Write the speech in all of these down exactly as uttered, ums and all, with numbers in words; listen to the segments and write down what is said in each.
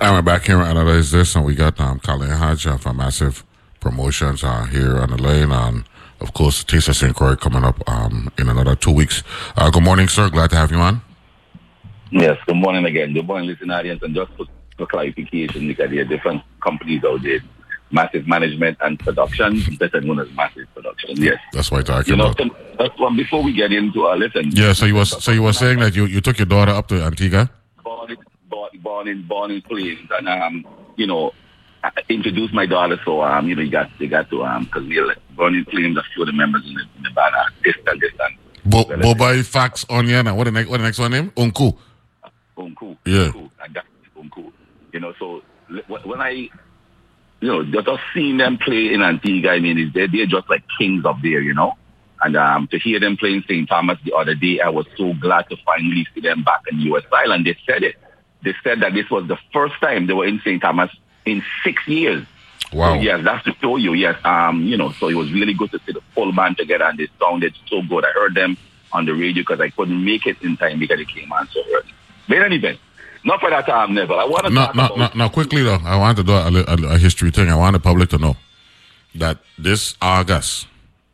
And we're back here on Analyze This, and we got um, Colin Hodge uh, from Massive Promotions uh, here on the line, and of course, Taste of Saint Croix coming up um, in another two weeks. Uh, good morning, sir. Glad to have you on. Yes, good morning again. Good morning, listening audience, and just for, for clarification, because there are different companies out there. Massive Management and Production, better known as Massive Production. Yes, that's what I'm talking you know, about. That's one. Before we get into our lesson, yeah. So you was so you were saying that you, you took your daughter up to Antigua. Born in, born, born in born in Plains, and um, you know, I introduced my daughter. So um, you know, you got they got to um, because we're like, born in Plains. A few of the members in the, in the band are distant, distant. Bo- Bobai, Fax, Onion, and what the next what the next one name? Unku. Unku. Yeah. Unku. And that's Unku. You know, so when I. You know, just seeing them play in Antigua, I mean, they're, they're just like kings up there, you know. And um, to hear them playing Saint Thomas the other day, I was so glad to finally see them back in U S Island. They said it. They said that this was the first time they were in Saint Thomas in six years. Wow. So, yes, that's to show you, yes. Um, you know, so it was really good to see the full band together, and they sounded so good. I heard them on the radio because I couldn't make it in time because it came on so early. But in any event, not for that time, never. I want to no, talk no, about... No, no, quickly, though, I want to do a, a, a history thing. I want the public to know that this August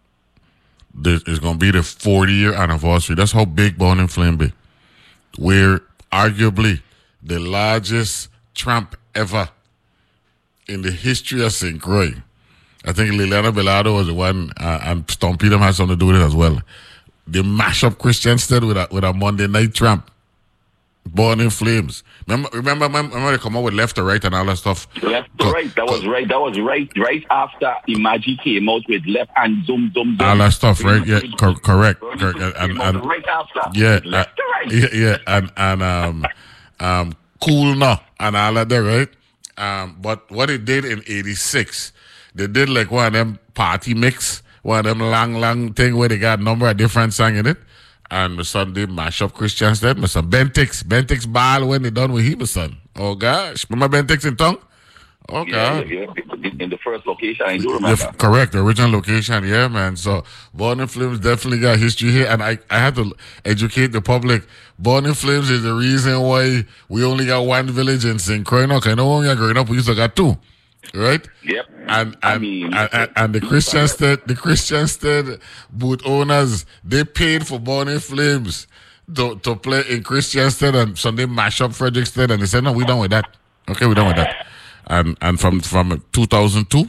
this is going to be the forty-year anniversary. That's how big Born in Flame be. We're arguably the largest tramp ever in the history of Saint Croix. I think Liliana Bellardo was the one, uh, and Stompedum has something to do with it as well. They mash up Christiansted with a, with a Monday night tramp. Born in Flames. Remember, remember, remember they come out with Left to Right and all that stuff. Left to Right. That was right. That was right. Right after Imagine came out with Left and Zoom Zoom Zoom. All that stuff, right? Yeah, cor- correct. correct. And, and right after. Yeah, Left uh, to Right. Yeah, yeah, and and um, um, Cool No and all that there, right? Um, but what it did in eighty-six, they did like one of them party mix, one of them long, long thing where they got a number of different songs in it. And my son did mash up Christiansted. My son Bentix, Bentix ball when they done with him, my son. Oh gosh, remember Bentix in Tongue? Oh yeah, god, yeah, yeah. In the first location, I do remember. The, correct, the original location, yeah, man. So Born in Flames definitely got history here, and I, I had to educate the public. Born in Flames is the reason why we only got one village in Saint Croix. No, I know when we were growing up, we used to got two. Right? Yep. And and, I mean, and, and, and the Christiansted the Christiansted boot owners, they paid for Born in Flames to, to play in Christiansted, and Sunday mash up Fredericksted, and they said, no, we done with that. Okay, we done with that. And and from from two thousand two,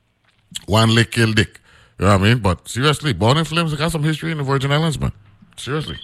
one lick killed Dick. You know what I mean? But seriously, Born in Flames got some history in the Virgin Islands, man. Seriously.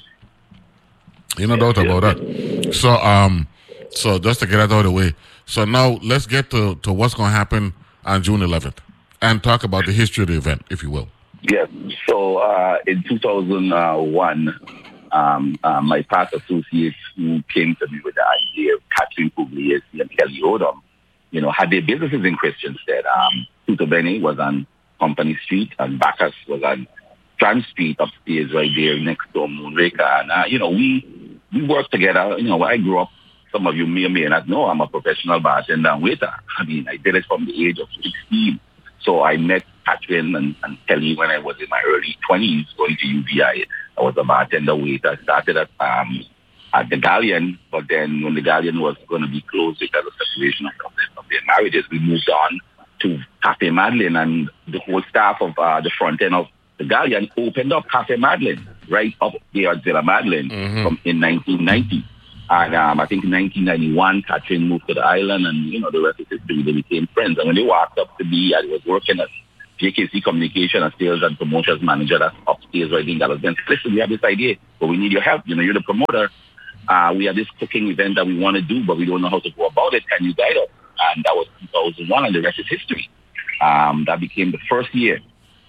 You no doubt about that. So um so just to get that out of the way. So now let's get to, to what's going to happen on June eleventh and talk about the history of the event, if you will. Yes. So uh, in two thousand one, um, uh, my past associates who came to me with the idea of Catherine Pugliese and Kelly Odom, you know, had their businesses in Christiansted. Um, Tuto Bene was on Company Street, and Bacchus was on Trans Street upstairs right there next door Moonraker. And, uh, you know, we, we worked together. You know, I grew up. Some of you may or may not know I'm a professional bartender and waiter. I mean, I did it from the age of sixteen. So I met Catherine and, and Kelly when I was in my early twenties going to U B I. I was a bartender waiter. I started at um, at the Galleon, but then when the Galleon was going to be closed because of the separation of, of, the, of their marriages, we moved on to Cafe Madeleine, and the whole staff of uh, the front end of the Galleon opened up Cafe Madeleine right up there at Zilla Madeleine mm-hmm. from, in nineteen ninety. And um, I think in nineteen ninety-one, Catherine moved to the island, and, you know, the rest of history, they became friends. And when they walked up to me, I was working at J K C Communication as sales and promotions manager. That's upstairs right in Dallas. Then, listen, we have this idea, but we need your help. You know, you're the promoter. Uh, we have this cooking event that we want to do, but we don't know how to go about it. Can you guide us? And that was two thousand one, and the rest is history. Um, that became the first year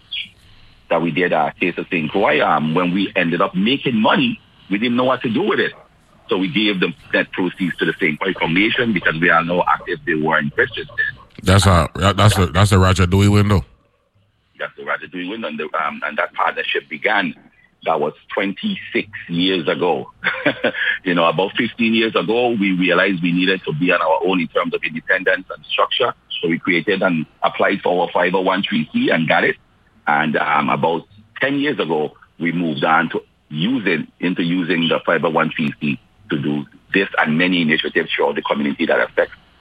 that we did our Taste of Saint Croix. Um, when we ended up making money, we didn't know what to do with it. So we gave them net proceeds to the Saint Croix Foundation because we are now active. They were in Christians. That's a that's a that's a Roger Dewey window. That's the Roger Dewey window, and, the, um, and that partnership began. That was twenty-six years ago. You know, about fifteen years ago, we realized we needed to be on our own in terms of independence and structure. So we created and applied for our five oh one c three and got it. And um, about ten years ago, we moved on to using into using the five oh one c three to do this and many initiatives throughout the community that affect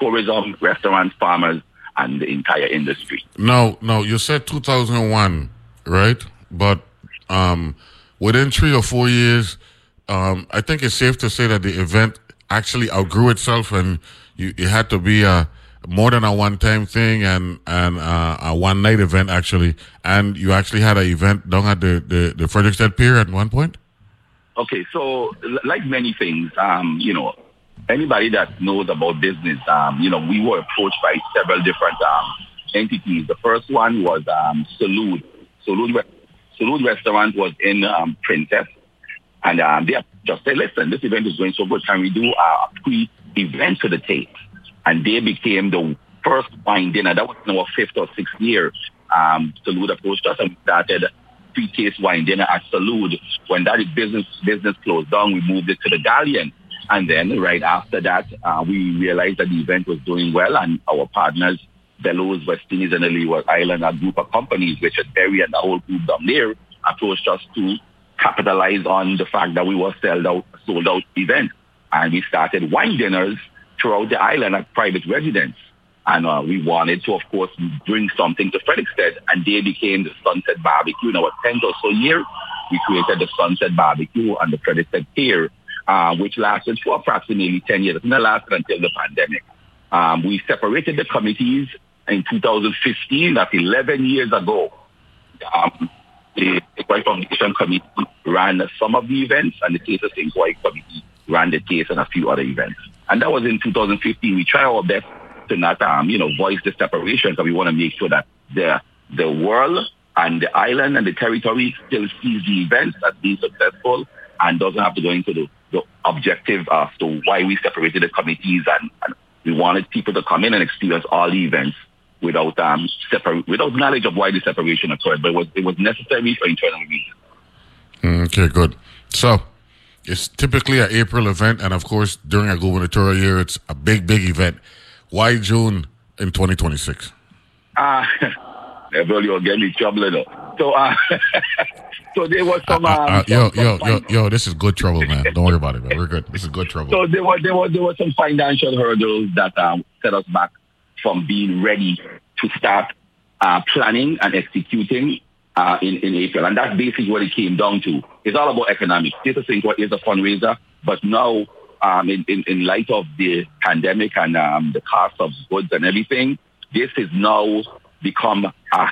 tourism, restaurants, farmers, and the entire industry. No, no, you said two thousand one, right? But um, within three or four years, um, I think it's safe to say that the event actually outgrew itself, and you, it had to be a more than a one-time thing and and uh, a one-night event actually. And you actually had an event down at the the, the Frederiksted Pier at one point. Okay, so like many things, um, you know, anybody that knows about business, um, you know, we were approached by several different um, entities. The first one was um, Salud. Salud, Salud Restaurant was in um, Princess. And um, they just said, listen, this event is going so good. Can we do a pre-event to the tape? And they became the first wine dinner. That was in our fifth or sixth year. Um, Salud approached us and started pre-taste wine dinner at Salud. When that business business closed down, we moved it to the Galleon. And then right after that, uh, we realized that the event was doing well. And our partners, Bellows, West Indies, and the Leeward Island, a group of companies, which is Berry and the whole group down there, approached us to capitalize on the fact that we were sold out, sold out event. And we started wine dinners throughout the island at private residence. And uh, we wanted to, of course, bring something to Frederiksted. And they became the Sunset Barbecue. In our tenth or so year, we created the Sunset Barbecue on the Frederiksted Pier, uh, which lasted for approximately ten years. It didn't last until the pandemic. Um, we separated the committees in two thousand fifteen. That's eleven years ago. Um, The Inquiry Foundation Committee ran some of the events, and the Taste of Inquiry Committee ran the taste and a few other events. And that was in two thousand fifteen. We tried our best to not, um, you know, voice the separation, because we want to make sure that the the world and the island and the territory still sees the events as being successful and doesn't have to go into the, the objective as to why we separated the committees. And, and we wanted people to come in and experience all the events without um separ- without knowledge of why the separation occurred, but it was it was necessary for internal reasons. Okay, good. So it's typically an April event, and of course during a gubernatorial year, it's a big, big event. Why June in twenty twenty-six? Ah, uh, bro, you'll get me in trouble, you know. So, uh, so there was some. Uh, uh, Um, uh, yo, some, yo, some yo, yo, this is good trouble, man. Don't worry about it, man. We're good. This is good trouble. So there were there were there were some financial hurdles that um, set us back from being ready to start uh, planning and executing uh, in, in April. And that's basically what it came down to. It's all about economics. Taste of Saint Croix is a fundraiser, but now um, in, in, in light of the pandemic and um, the cost of goods and everything, this has now become a,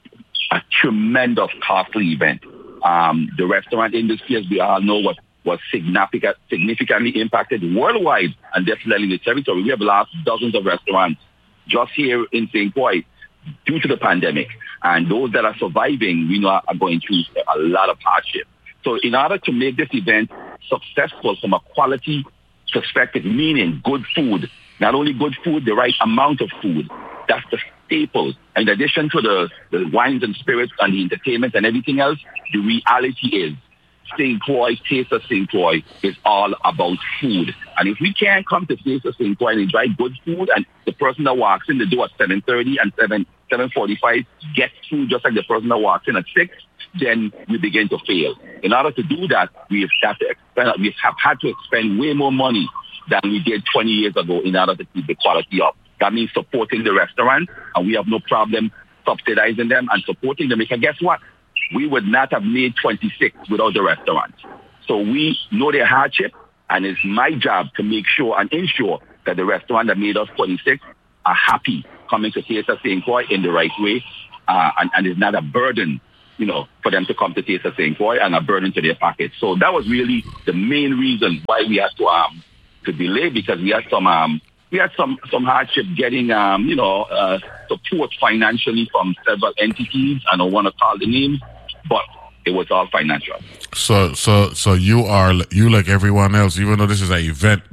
a tremendous costly event. Um, the restaurant industry, as we all know, was, was significant, significantly impacted worldwide and definitely in the territory. We have lost dozens of restaurants just here in Saint Croix due to the pandemic. And those that are surviving, we know, are going through a lot of hardship. So in order to make this event successful from a quality perspective, meaning good food, not only good food, the right amount of food, that's the staple. In addition to the, the wines and spirits and the entertainment and everything else, the reality is Saint Croix, Taste of Saint Croix is all about food. And if we can't come to Taste of Saint Croix and enjoy good food, and the person that walks in the door at seven thirty and seven forty-five gets through just like the person that walks in at six, then we begin to fail. In order to do that, we have had to expend, we have had to expend way more money than we did twenty years ago in order to keep the quality up. That means supporting the restaurant, and we have no problem subsidizing them and supporting them. Because guess what? We would not have made twenty-six without the restaurant. So we know their hardship, and it's my job to make sure and ensure that the restaurant that made us twenty-six are happy coming to Taste of Saint Croix in the right way, uh, and, and it's not a burden, you know, for them to come to Taste of Saint Croix and a burden to their pockets. So that was really the main reason why we had to um to delay, because we had some um we had some some hardship getting um you know uh, support financially from several entities. I don't want to call the names, but it was all financial. So so so you are you like everyone else, even though this is an event,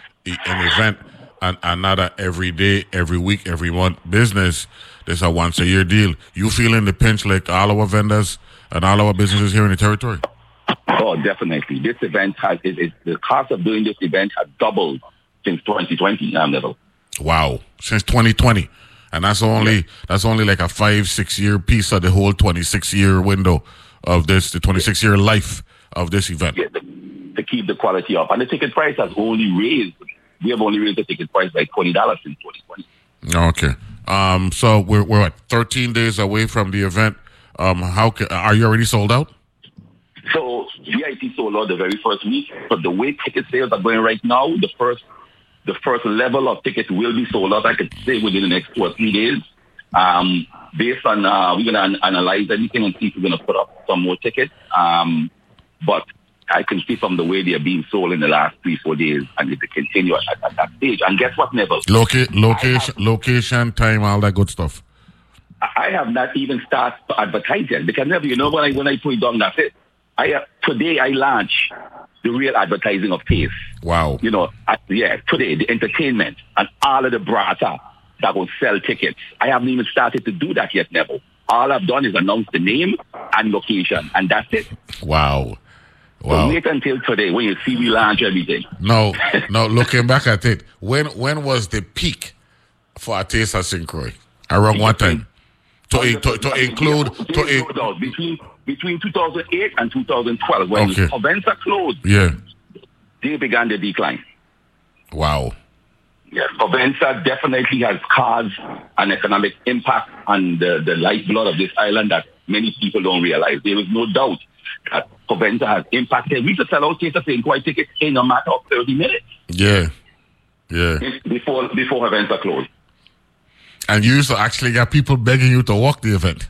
an event. And, and not a every day, every week, every month business. This is a once a year deal. You feeling the pinch like all our vendors and all our businesses here in the territory? Oh, definitely. This event has, it, it, the cost of doing this event has doubled since twenty twenty. Um, level. Wow, since twenty twenty. And that's only, yeah. that's only like a five, six year piece of the whole twenty-six year window of this, the twenty-six year life of this event. Yeah, the, to keep the quality up. And the ticket price has only raised we have only raised the ticket price by twenty dollars since twenty twenty. Okay. Um, so we're we're what, thirteen days away from the event. Um, how can, are you already sold out? So V I P sold out the very first week, but the way ticket sales are going right now, the first the first level of tickets will be sold out. I could say within the next two or three days. Um, based on uh, we're gonna an- analyze everything and see if we're gonna put up some more tickets. Um, but I can see from the way they are being sold in the last three four days, and if they continue at, at that stage. And guess what, Neville? Loca- location, location, time, all that good stuff. I have not even started to advertise yet because never, you know, when I when I put it down, that's it. I uh, today I launch the real advertising of Taste. Wow. You know, I, yeah, today the entertainment and all of the brata that will sell tickets. I haven't even started to do that yet, Neville. All I've done is announce the name and location, and that's it. Wow. Wow. So wait until today when you see we launch everything. No, no. Looking back at it, when when was the peak for a Taste of Saint Croix? Around what time? To, to, to include to in, between between two thousand eight and two thousand twelve when okay. Provenza closed. Yeah, they began the decline. Wow. Yes, Provenza definitely has caused an economic impact on the, the lifeblood of this island that many people don't realize. There is no doubt that Provenza has impacted. We used to sell out Taste of Saint Croix tickets in a matter of thirty minutes. Yeah, yeah. Before before Provenza closed. And you used to actually get people begging you to walk the event.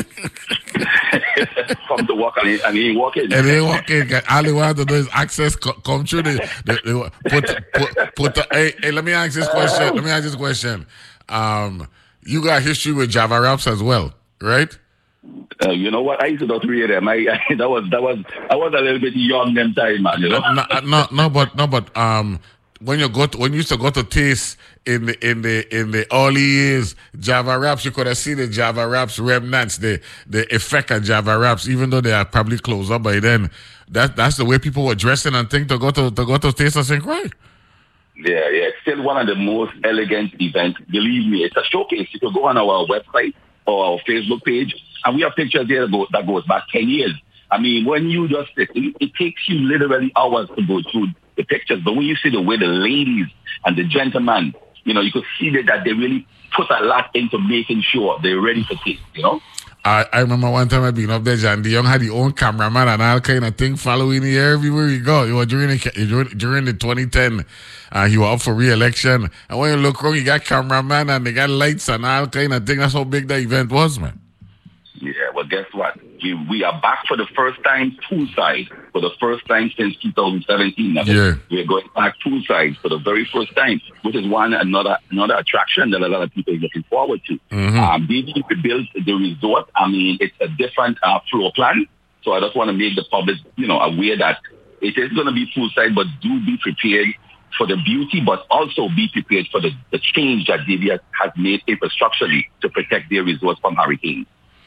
Come to walk and he, and he ain't walking. And he ain't walking. All they want to do is access, co- come through the, the, the put, put, put the, hey, hey, let me ask this question. Let me ask this question. Um, you got history with Java Raps as well, right? Uh, you know what? I used to not read them. I, I that was that was I was a little bit young them time, man. You know? No, no, no, but no, but um, when you go to, when you used to go to Taste in the in the in the early years, Java Raps, you could have seen the Java Raps remnants, the the effect of Java Raps, even though they are probably closed up by then. That that's the way people were dressing and think to go to to go to Taste of Saint Croix. Yeah, yeah. It's still one of the most elegant events. Believe me, it's a showcase. You can go on our website or our Facebook page, and we have pictures there that, go, that goes back ten years. I mean, when you just sit, it, it takes you literally hours to go through the pictures. But when you see the way the ladies and the gentlemen, you know, you could see that, that they really put a lot into making sure they're ready for Taste, you know? I, I remember one time I being up there, John DeYoung had his own cameraman and all kind of thing following you everywhere you go. You were during the, during the twenty ten, uh, he was up for re-election. And when you look around, you got cameraman and they got lights and all kind of thing. That's how big the event was, man. Yeah, well, guess what? We, we are back for the first time poolside for the first time since two thousand seventeen. Now, yeah. We're going back poolside for the very first time, which is one another another attraction that a lot of people are looking forward to. Mm-hmm. Um, they need to build the resort. I mean, it's a different uh, floor plan. So I just want to make the public, you know, aware that it is going to be poolside, but do be prepared for the beauty, but also be prepared for the, the change that D B S has made infrastructurally to protect their resorts from hurricanes.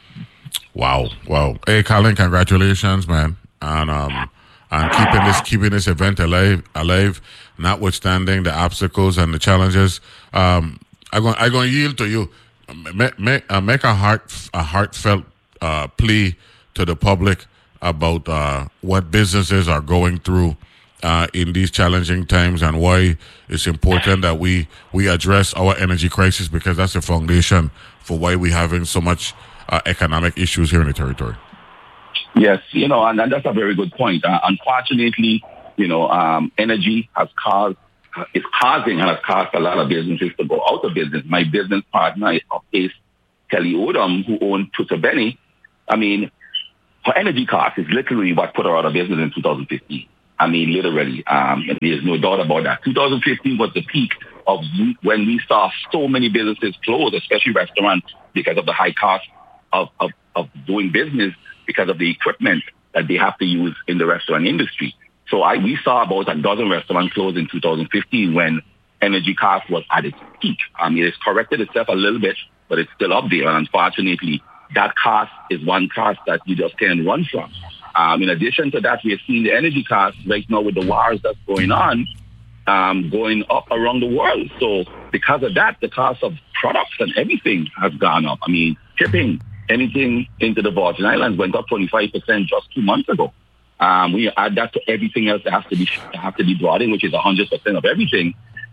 Wow, wow. Hey, Colin, congratulations, man. And um and keeping this keeping this event alive alive, notwithstanding the obstacles and the challenges. Um I'm going I'm going to yield to you. Make make, uh, make a heart a heartfelt uh plea to the public about uh what businesses are going through uh in these challenging times and why it's important that we we address our energy crisis, because that's the foundation for why we're having so much Uh, economic issues here in the territory. Yes, you know, and, and that's a very good point. Uh, unfortunately, you know, um, energy has caused, is causing and has caused a lot of businesses to go out of business. My business partner is Kelly Odom, who owned Tutabeni. I mean, her energy cost is literally what put her out of business in two thousand fifteen. I mean, literally, um, and there's no doubt about that. two thousand fifteen was the peak of when we saw so many businesses close, especially restaurants, because of the high cost Of, of, of doing business because of the equipment that they have to use in the restaurant industry. So I we saw about a dozen restaurants close in two thousand fifteen when energy cost was at its peak. I mean, it's corrected itself a little bit, but it's still up there. And unfortunately, that cost is one cost that you just can't run from. Um, in addition to that, we are seeing the energy costs right now with the wars that's going on, um, going up around the world. So because of that, the cost of products and everything has gone up. I mean, shipping, anything into the Virgin Islands went up twenty-five percent just two months ago. Um, we add that to everything else that has to be that have to be brought in, which is one hundred percent of everything.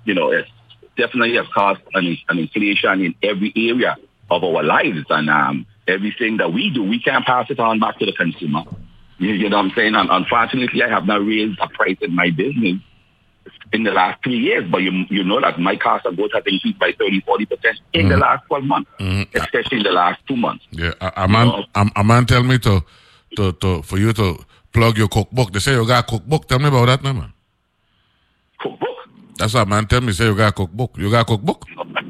you know, it's definitely a cost and an inflation in every area of our lives. And um, everything that we do, we can't pass it on back to the consumer. You, you know what I'm saying? And unfortunately, I have not raised a price in my business in the last three years. But you you know that my cost of goods has increased by thirty, forty percent in mm-hmm. the last twelve months, mm-hmm. especially in the last two months. Yeah, a, a man know? a, a man tell me to, to, to for you to plug your cookbook. They say you got a cookbook. Tell me about that now, man. Cookbook? That's what man tell me. Say you got a cookbook. You got a cookbook?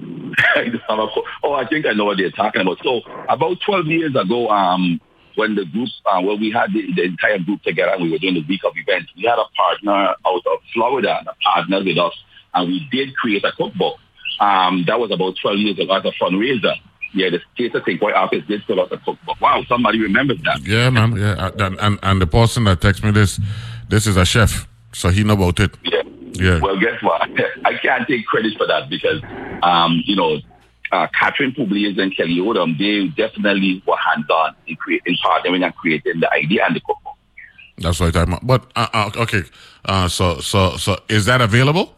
Oh, I think I know what they're talking about. So about twelve years ago, um, when the group, uh, when we had the, the entire group together and we were doing the week of events, we had a partner out of Florida, a partner with us, and we did create a cookbook. Um, that was about twelve years ago as a fundraiser. Yeah, the State of Saint Croix office did fill us a cookbook. Wow, somebody remembers that. Yeah, man. Yeah, and and, and the person that texted me this, this is a chef, so he know about it. Yeah. Yeah. Well, guess what? I can't take credit for that because, um, you know, uh, Catherine Publius and Kelly Odom, they definitely were hands-on in, create, in partnering and creating the idea and the cookbook. That's what I'm talking about. But, uh, uh, okay, uh, so so so is that available?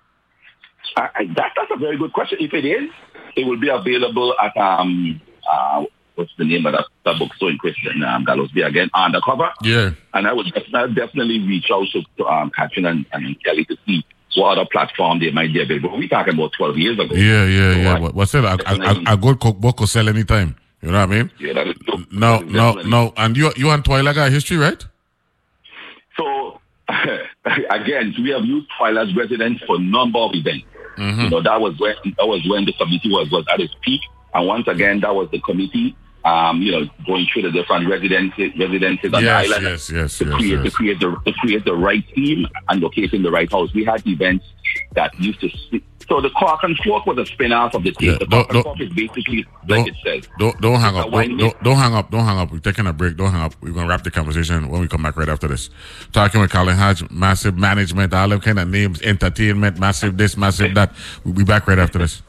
Uh, that, that's a very good question. If it is, it will be available at, um, uh, what's the name of that, that bookstore in Christian, um, Gallows Bay again, Undercover. Yeah. And I would definitely reach out to, to um, Catherine and, and Kelly to see what other platform they might be available. We're talking about twelve years ago. Yeah, yeah, so yeah. What's it? A, a, a good cookbook will sell anytime. You know what I mean? Yeah, that is true. No, no, no. And you you and Twyla got history, right? So, again, we have used Twyla's residence for a number of events. Mm-hmm. You know, that was when that was when the committee was, was at its peak. And once again, that was the committee, um, you know, going through the different residences, residences on yes, the island yes, yes, to yes, create yes. to create the to create the right team and locating the right house. We had events that used to. So the Cork and Fork was a spin-off of the team. Yeah, the Cork and Fork is basically like it says. Don't don't hang up. Don't, don't, don't hang up. Don't hang up. We're taking a break. Don't hang up. We're gonna wrap the conversation when we come back right after this. Talking with Colin Hodge, massive management, all them kind of names, entertainment, massive this, massive that. We'll be back right after this.